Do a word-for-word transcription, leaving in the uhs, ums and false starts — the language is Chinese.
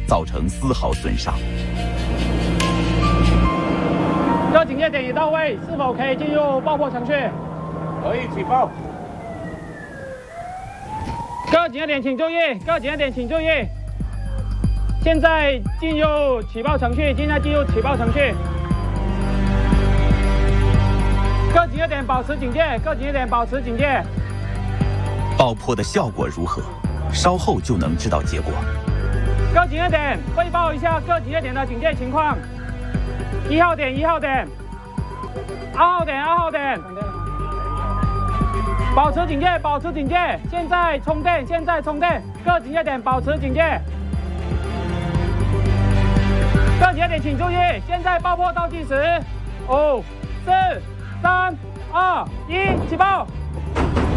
造成丝毫损伤。 各警戒点已到位，是否可以进入爆破程序？ 可以起爆。 各警戒点请注意，各警戒点请注意，现在进入起爆程序，现在进入起爆程序。各警戒点保持警戒，各警戒点保持警戒。 爆破的效果如何？稍后就能知道结果。 各警戒点汇报一下各警戒点的警戒情况。一号点，一号点，二号点，二号点，保持警戒，保持警戒。现在充电，现在充电。各警戒点保持警戒。各警戒点请注意，现在爆破倒计时，五、四、三、二、一，起爆！